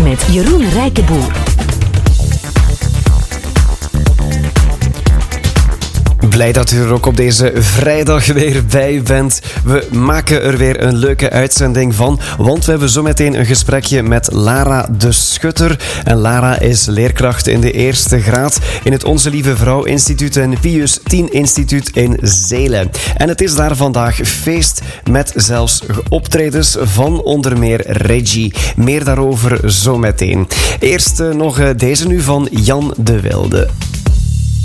met Jeroen Rijkenboer. Blij dat u er ook op deze vrijdag weer bij bent. We maken er weer een leuke uitzending van, want we hebben zometeen een gesprekje met Lara de Schutter. En Lara is leerkracht in de eerste graad in het Onze Lieve Vrouw Instituut en Pius X Instituut in Zeelen. En het is daar vandaag feest met zelfs optredens van onder meer Reggie. Meer daarover zometeen. Eerst nog deze nu van Jan de Wilde.